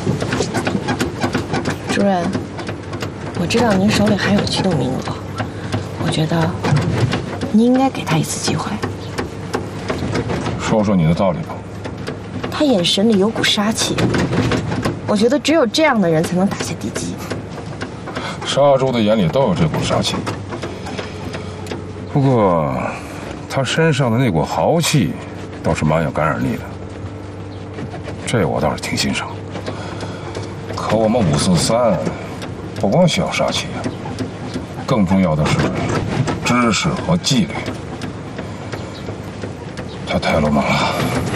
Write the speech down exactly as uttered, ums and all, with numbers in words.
主任，我知道您手里还有驱动名额，我觉得您应该给他一次机会。 说说你的道理吧。 他眼神里有股杀气，我觉得只有这样的人才能打下地基。 沙洲的眼里都有这股杀气，不过他身上的那股豪气倒是蛮有感染力的，这我倒是挺欣赏。可我们五四三不光需要杀气啊，更重要的是知识和纪律。他太鲁莽了。